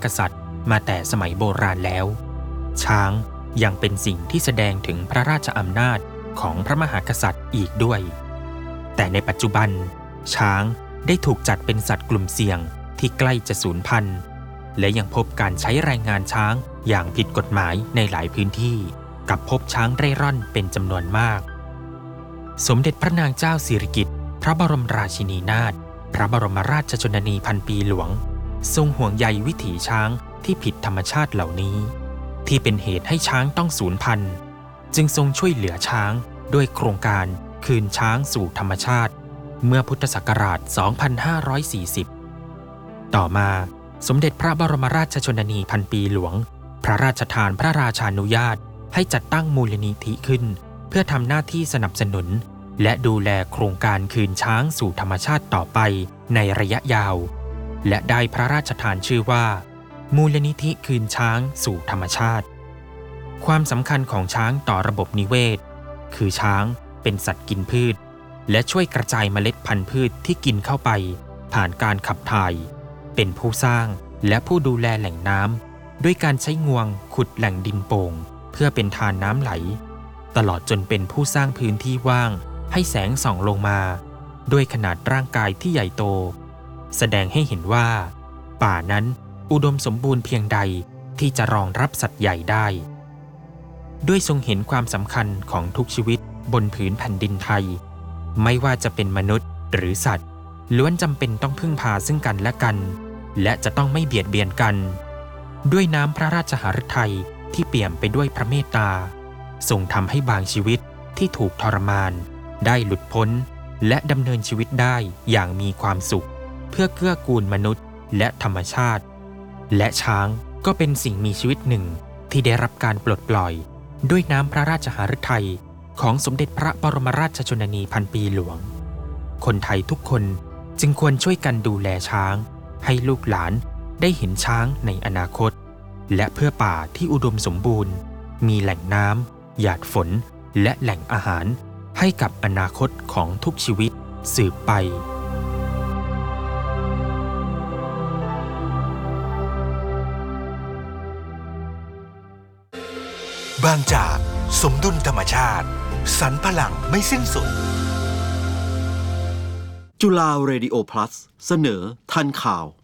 กษัตริย์มาแต่สมัยโบราณแล้วช้างยังเป็นสิ่งที่แสดงถึงพระราชอำนาจของพระมหากษัตริย์อีกด้วยแต่ในปัจจุบันช้างได้ถูกจัดเป็นสัตว์กลุ่มเสี่ยงที่ใกล้จะสูญพันธุ์และยังพบการใช้แรงงานช้างอย่างผิดกฎหมายในหลายพื้นที่กับพบช้างเร่ร่อนเป็นจำนวนมากสมเด็จพระนางเจ้าสิริกิติ์พระบรมราชินีนาถพระบรมราชชนนีพันปีหลวงทรงห่วงใยวิถีช้างที่ผิดธรรมชาติเหล่านี้ที่เป็นเหตุให้ช้างต้องสูญพันธุ์จึงทรงช่วยเหลือช้างด้วยโครงการคืนช้างสู่ธรรมชาติเมื่อพุทธศักราช 2540 ต่อมาสมเด็จพระบรมราชชนนีพันปีหลวงพระราชทานพระราชานุญาตให้จัดตั้งมูลนิธิขึ้นเพื่อทำหน้าที่สนับสนุนและดูแลโครงการคืนช้างสู่ธรรมชาติต่อไปในระยะยาวและได้พระราชทานชื่อว่ามูลนิธิคืนช้างสู่ธรรมชาติความสำคัญของช้างต่อระบบนิเวศคือช้างเป็นสัตว์กินพืชและช่วยกระจายเมล็ดพันธุ์พืชที่กินเข้าไปผ่านการขับถ่ายเป็นผู้สร้างและผู้ดูแลแหล่งน้ำด้วยการใช้งวงขุดแหล่งดินโป่งเพื่อเป็นทานน้ำไหลตลอดจนเป็นผู้สร้างพื้นที่ว่างให้แสงส่องลงมาด้วยขนาดร่างกายที่ใหญ่โตแสดงให้เห็นว่าป่านั้นอุดมสมบูรณ์เพียงใดที่จะรองรับสัตว์ใหญ่ได้ด้วยทรงเห็นความสำคัญของทุกชีวิตบนผืนแผ่นดินไทยไม่ว่าจะเป็นมนุษย์หรือสัตว์ล้วนจำเป็นต้องพึ่งพาซึ่งกันและกันและจะต้องไม่เบียดเบียนกันด้วยน้ำพระราชหฤทัยที่เปี่ยมไปด้วยพระเมตตาทรงทำให้บางชีวิตที่ถูกทรมานได้หลุดพ้นและดำเนินชีวิตได้อย่างมีความสุขเพื่อเกื้อกูลมนุษย์และธรรมชาติและช้างก็เป็นสิ่งมีชีวิตหนึ่งที่ได้รับการปลดปล่อยด้วยน้ำพระราชหฤทัยของสมเด็จพระบรมราชชนนีพันปีหลวงคนไทยทุกคนจึงควรช่วยกันดูแลช้างให้ลูกหลานได้เห็นช้างในอนาคตและเพื่อป่าที่อุดมสมบูรณ์มีแหล่งน้ำหยาดฝนและแหล่งอาหารให้กับอนาคตของทุกชีวิตสืบไปบางจากสมดุลธรรมชาติสรรพลังไม่สิ้นสุดจุฬาเรดิโอพลัสเสนอทันข่าว